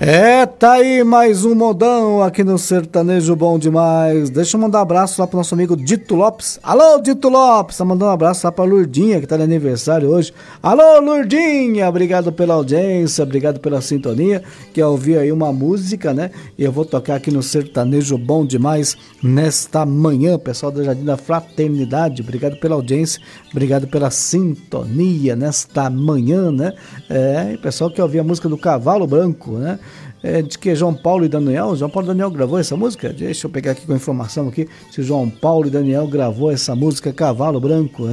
Tá aí mais um modão aqui no Sertanejo Bom Demais. Deixa eu mandar um abraço lá pro nosso amigo Dito Lopes. Alô, Dito Lopes, tá mandando um abraço lá pra Lurdinha, que tá de aniversário hoje. Alô, Lurdinha, obrigado pela audiência, obrigado pela sintonia, que eu ouvi aí uma música, né? E eu vou tocar aqui no Sertanejo Bom Demais nesta manhã, pessoal da Jardim da Fraternidade, obrigado pela audiência, obrigado pela sintonia nesta manhã, né? Pessoal que ouviu a música do Cavalo Branco, né? De que João Paulo e Daniel gravou essa música? Deixa eu pegar aqui com a informação aqui, se João Paulo e Daniel gravou essa música Cavalo Branco.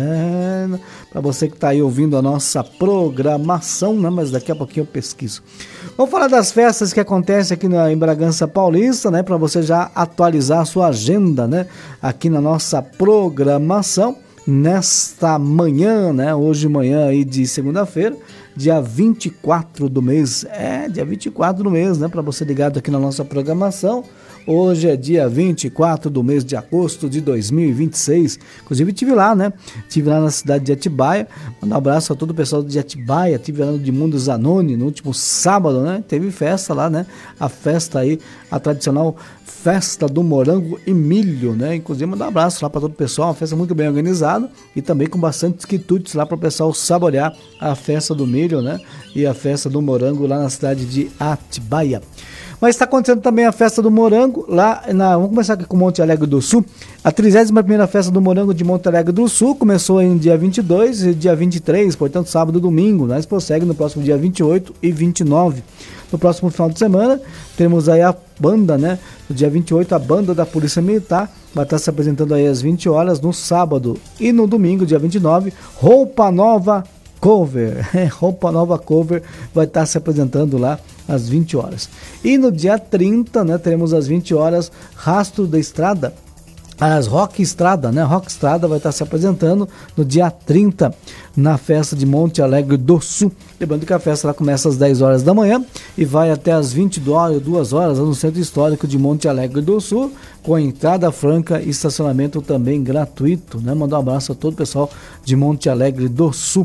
Para você que está aí ouvindo a nossa programação, né? Mas daqui a pouquinho eu pesquiso. Vamos falar das festas que acontecem aqui em Bragança Paulista, né? Para você já atualizar a sua agenda, né? Aqui na nossa programação, nesta manhã, né? Hoje manhã aí de segunda-feira, dia 24 do mês, dia 24 do mês, né, para você ligado aqui na nossa programação. Hoje é dia 24 do mês de agosto de 2026, inclusive estive lá, né, na cidade de Atibaia, mandar um abraço a todo o pessoal de Atibaia, estive lá no Edmundo Zanoni no último sábado, né, teve festa lá, né, a festa aí, a tradicional Festa do Morango e Milho, né? Inclusive mandar um abraço lá para todo o pessoal, uma festa muito bem organizada e também com bastante quitutes lá para o pessoal saborear a festa do milho, né? E a festa do morango lá na cidade de Atibaia. Mas está acontecendo também a festa do morango lá vamos começar aqui com Monte Alegre do Sul. A 31ª festa do morango de Monte Alegre do Sul começou em dia 22 e dia 23, portanto sábado e domingo, né? Prossegue no próximo dia 28 e 29. No próximo final de semana, temos aí a banda, né? No dia 28, a banda da Polícia Militar vai estar se apresentando aí às 20 horas no sábado. E no domingo, dia 29, Roupa Nova Cover. Roupa Nova Cover vai estar se apresentando lá às 20 horas. E no dia 30, né? Teremos às 20 horas Rastro da Estrada. As Rock Estrada, né? Rock Estrada vai estar se apresentando no dia 30 na festa de Monte Alegre do Sul. Lembrando que a festa lá começa às 10 horas da manhã e vai até às 22 horas no Centro Histórico de Monte Alegre do Sul, com entrada franca e estacionamento também gratuito, né? Mandar um abraço a todo o pessoal de Monte Alegre do Sul.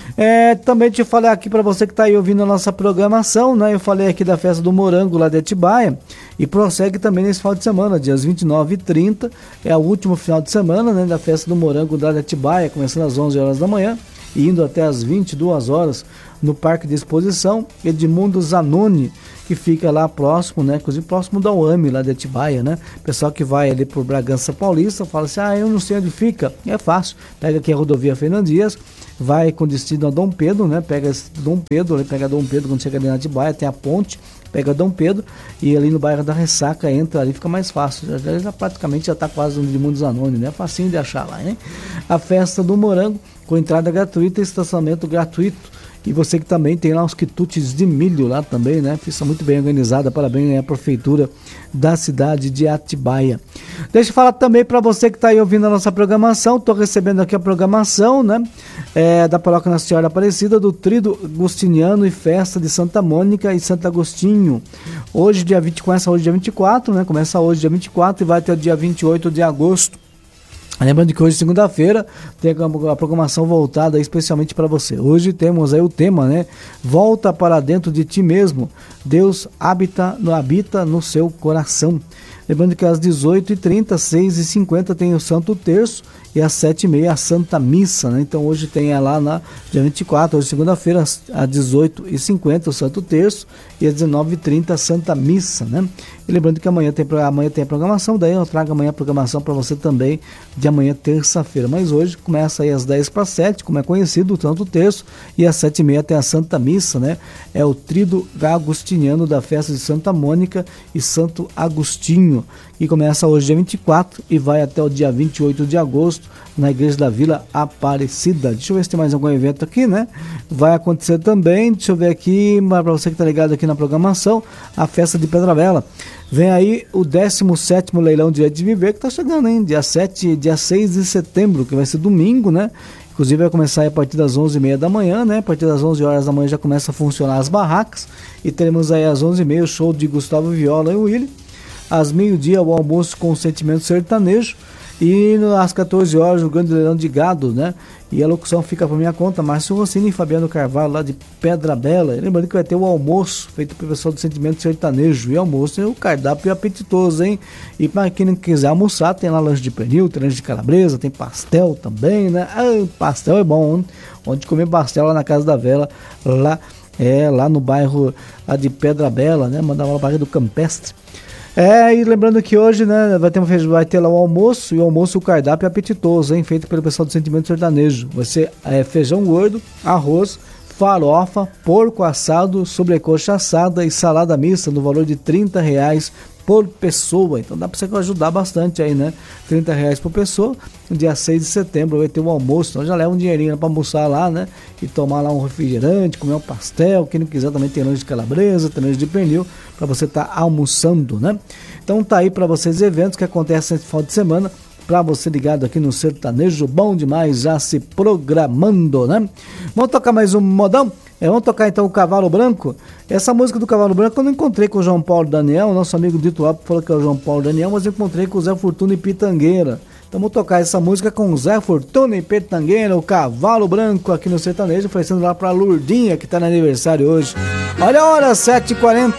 Também te falei aqui para você que está aí ouvindo a nossa programação, né? Eu falei aqui da festa do Morango lá de Atibaia e prossegue também nesse final de semana, dias 29 e 30, é o último final de semana, né, da festa do Morango lá de Atibaia, começando às 11 horas da manhã e indo até às 22 horas no Parque de Exposição Edmundo Zanoni, que fica lá próximo, né, inclusive próximo da UAMI lá de Atibaia, né? Pessoal que vai ali por Bragança Paulista fala assim, eu não sei onde fica, é fácil, pega aqui a rodovia Fernando Dias, vai com destino a Dom Pedro, né? Pega Dom Pedro, quando chega ali na Atibaia, tem a ponte, pega Dom Pedro e ali no bairro da Ressaca entra ali, fica mais fácil, já praticamente já está quase no Edmundo Zanoni, né? Facinho de achar lá, né? A festa do Morango com entrada gratuita e estacionamento gratuito. E você que também tem lá os quitutes de milho lá também, né? Festa muito bem organizada, parabéns à prefeitura da cidade de Atibaia. Deixa eu falar também para você que está aí ouvindo a nossa programação, estou recebendo aqui a programação, né? Da Paróquia Nossa Senhora Aparecida, do Tríduo Agostiniano e Festa de Santa Mônica e Santo Agostinho. Hoje, começa hoje dia 24, né? Começa hoje dia 24 e vai até o dia 28 de agosto. Lembrando que hoje, segunda-feira, tem a programação voltada especialmente para você. Hoje temos aí o tema, né? Volta para dentro de ti mesmo. Deus habita no seu coração. Lembrando que às 18h30, 6h50 tem o Santo Terço e às 7h30 a Santa Missa, né? Então hoje tem lá na dia 24, hoje segunda-feira, às 18h50 o Santo Terço e às 19h30 a Santa Missa, né? E lembrando que amanhã tem a programação, daí eu trago amanhã a programação para você também de amanhã, terça-feira. Mas hoje começa aí às 10:07, como é conhecido, o Santo Terço, e às 7h30 tem a Santa Missa, né? É o Tríduo Agostiniano da festa de Santa Mônica e Santo Agostinho, que começa hoje dia 24 e vai até o dia 28 de agosto na Igreja da Vila Aparecida. Deixa eu ver se tem mais algum evento aqui, né? Vai acontecer também, deixa eu ver aqui, para você que está ligado aqui na programação, a festa de Pedra Bela. Vem aí o 17º leilão Direito de Viver, que está chegando, hein? Dia 6 de setembro, que vai ser domingo, né? Inclusive vai começar a partir das 11h30 da manhã, né? A partir das 11 horas da manhã já começa a funcionar as barracas. E teremos aí às 11h30 o show de Gustavo Viola e Willy. Às meio-dia o almoço com sentimento sertanejo. E às 14 horas, no Grande Leilão de Gado, né? E a locução fica por minha conta, Márcio Rossini e Fabiano Carvalho, lá de Pedra Bela. E lembrando que vai ter o almoço feito pelo pessoal do Sentimento Sertanejo. E almoço tem o cardápio apetitoso, hein? E para quem não quiser almoçar, tem lá lanche de pernil, tem lanche de calabresa, tem pastel também, né? Ah, pastel é bom, hein? Onde comer pastel lá na Casa da Vela, lá no bairro lá de Pedra Bela, né? Mandar lá no bairro do Campestre. E lembrando que hoje, né, vai ter lá o almoço, e o almoço, o cardápio é apetitoso, hein, feito pelo pessoal do Sentimento Sertanejo. Vai ser feijão gordo, arroz, farofa, porco assado, sobrecoxa assada e salada mista no valor de R$30 por pessoa. Então dá pra você ajudar bastante aí, né? R$30 por pessoa. No dia 6 de setembro vai ter um almoço, então já leva um dinheirinho pra almoçar lá, né? E tomar lá um refrigerante, comer um pastel. Quem não quiser também tem lanche de calabresa, tem lanche de pernil, pra você estar almoçando, né? Então tá aí pra vocês eventos que acontecem esse final de semana, pra você ligado aqui no Sertanejo Bom Demais, já se programando, né? Vamos tocar mais um modão? Vamos tocar então o Cavalo Branco. Essa música do Cavalo Branco eu não encontrei com o João Paulo Daniel, nosso amigo Dito Lopes falou que é o João Paulo Daniel, mas eu encontrei com o Zé Fortuna e Pitangueira. Então vamos tocar essa música com o Zé Fortuna e Pitangueira, o Cavalo Branco aqui no Sertanejo, oferecendo lá pra Lurdinha, que tá no aniversário hoje. Olha a hora, 7h40.